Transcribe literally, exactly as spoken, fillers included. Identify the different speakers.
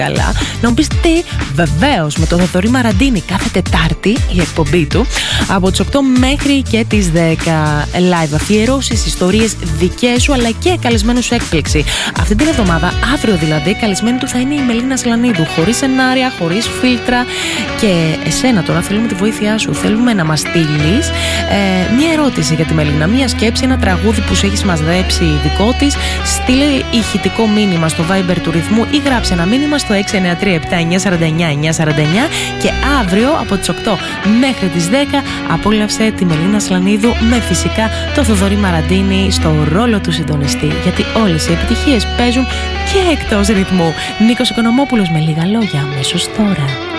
Speaker 1: καλά. Να μου πεις τι, βεβαίως, με τον Θοδωρή Μαραντίνη κάθε Τετάρτη η εκπομπή του από τις οκτώ μέχρι και τις δέκα. Live αφιερώσεις, ιστορίες δικές σου αλλά και καλεσμένους σου έκπληξη. Αυτή την εβδομάδα, αύριο δηλαδή, καλεσμένη του θα είναι η Μελίνα Σλανίδου. Χωρίς σενάρια, χωρίς φίλτρα. Και εσένα τώρα θέλουμε τη βοήθειά σου. Θέλουμε να μας στείλεις ε, μία ερώτηση για τη Μελίνα, μία σκέψη, ένα τραγούδι που σου έχει μαζέψει δικό της. Στείλε ηχητικό μήνυμα στο Viber του Ρυθμού ή γράψε ένα μήνυμα στο έξι εννιά τρία επτά εννιά τέσσερα εννιά εννιά τέσσερα εννιά. Και αύριο από τις οκτώ μέχρι τις δέκα απόλαυσε τη Μελίνα Σλανίδου με φυσικά το Θοδωρή Μαραντίνη στο ρόλο του συντονιστή. Γιατί όλες οι επιτυχίες παίζουν και εκτός ρυθμού. Νίκος Οικονομόπουλος με λίγα λόγια αμέσως τώρα.